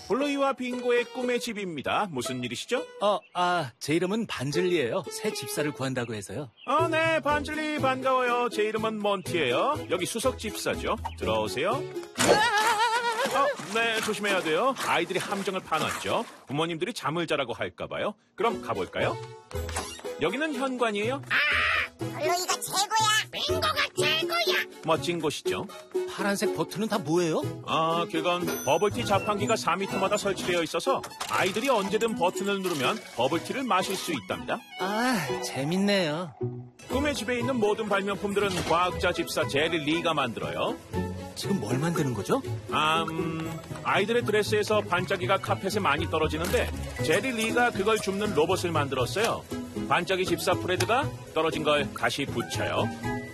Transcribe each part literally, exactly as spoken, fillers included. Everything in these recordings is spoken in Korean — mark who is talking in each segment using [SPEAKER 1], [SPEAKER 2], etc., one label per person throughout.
[SPEAKER 1] 블루이와 빙고의 꿈의 집입니다. 무슨 일이시죠?
[SPEAKER 2] 어, 아, 제 이름은 반즐리예요. 새 집사를 구한다고 해서요.
[SPEAKER 1] 아, 네, 반즐리 반가워요. 제 이름은 몬티예요. 여기 수석 집사죠. 들어오세요. 어, 네, 조심해야 돼요. 아이들이 함정을 파놨죠. 부모님들이 잠을 자라고 할까봐요. 그럼 가볼까요? 여기는 현관이에요.
[SPEAKER 3] 아, 블루이가 최고야. 빙고가 최고야.
[SPEAKER 1] 멋진 곳이죠.
[SPEAKER 2] 파란색 버튼은 다 뭐예요?
[SPEAKER 1] 아, 그건 버블티 자판기가 사 미터마다 설치되어 있어서 아이들이 언제든 버튼을 누르면 버블티를 마실 수 있답니다.
[SPEAKER 2] 아, 재밌네요.
[SPEAKER 1] 꿈의 집에 있는 모든 발명품들은 과학자 집사 제리 리가 만들어요.
[SPEAKER 2] 지금 뭘 만드는 거죠?
[SPEAKER 1] 아, 음, 아이들의 드레스에서 반짝이가 카펫에 많이 떨어지는데 제리 리가 그걸 줍는 로봇을 만들었어요. 반짝이 집사 프레드가 떨어진 걸 다시 붙여요.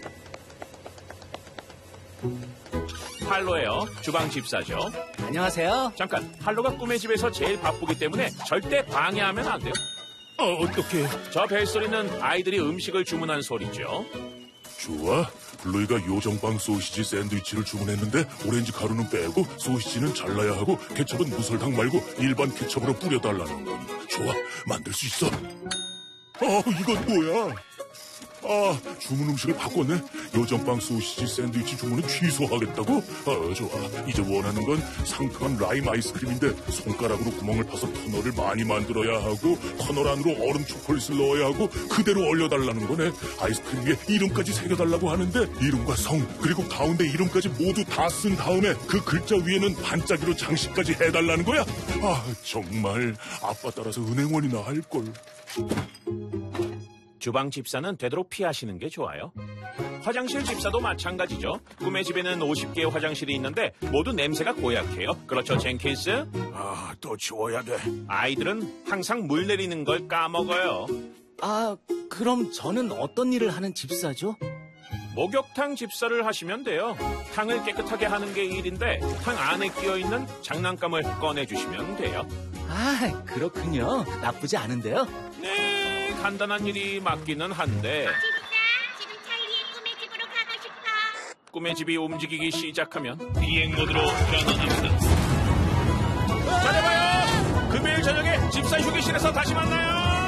[SPEAKER 1] 할로예요. 주방 집사죠.
[SPEAKER 2] 안녕하세요.
[SPEAKER 1] 잠깐, 할로가 꿈의 집에서 제일 바쁘기 때문에 절대 방해하면 안 돼요.
[SPEAKER 4] 아, 어떡해.
[SPEAKER 1] 저 벨소리는 아이들이 음식을 주문한 소리죠.
[SPEAKER 4] 좋아. 블루이가 요정빵 소시지 샌드위치를 주문했는데 오렌지 가루는 빼고 소시지는 잘라야 하고 케첩은 무설탕 말고 일반 케첩으로 뿌려달라는 건. 좋아, 만들 수 있어. 아, 이건 뭐야? 아, 주문 음식을 바꿨네. 요정빵 소시지 샌드위치 주문은 취소하겠다고? 아, 좋아. 이제 원하는 건 상큼한 라임 아이스크림인데 손가락으로 구멍을 파서 터널을 많이 만들어야 하고 터널 안으로 얼음 초콜릿을 넣어야 하고 그대로 얼려달라는 거네. 아이스크림 위에 이름까지 새겨달라고 하는데 이름과 성 그리고 가운데 이름까지 모두 다 쓴 다음에 그 글자 위에는 반짝이로 장식까지 해달라는 거야? 아, 정말 아빠 따라서 은행원이나 할걸.
[SPEAKER 1] 주방 집사는 되도록 피하시는 게 좋아요. 화장실 집사도 마찬가지죠. 꿈의 집에는 오십 개의 화장실이 있는데 모두 냄새가 고약해요. 그렇죠, 젠킨스?
[SPEAKER 4] 아, 더 치워야 돼.
[SPEAKER 1] 아이들은 항상 물 내리는 걸 까먹어요.
[SPEAKER 2] 아, 그럼 저는 어떤 일을 하는 집사죠?
[SPEAKER 1] 목욕탕 집사를 하시면 돼요. 탕을 깨끗하게 하는 게 일인데 탕 안에 끼어있는 장난감을 꺼내주시면 돼요.
[SPEAKER 2] 아, 그렇군요. 나쁘지 않은데요.
[SPEAKER 1] 네, 간단한 일이 맞기는 한데
[SPEAKER 3] 집사, 지금 찰리의 꿈의 집으로 가고 싶어.
[SPEAKER 1] 꿈의 집이 움직이기 시작하면 비행 모드로 변환합니다. 잘해봐요. 금요일 저녁에 집사 휴게실에서 다시 만나요.